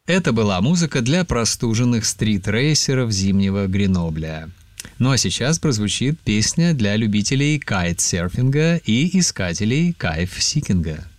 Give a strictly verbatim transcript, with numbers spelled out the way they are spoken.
Это была музыка для простуженных стрит-рейсеров зимнего Гренобля. Ну а сейчас прозвучит песня для любителей кайтсерфинга и искателей кайф-сикинга.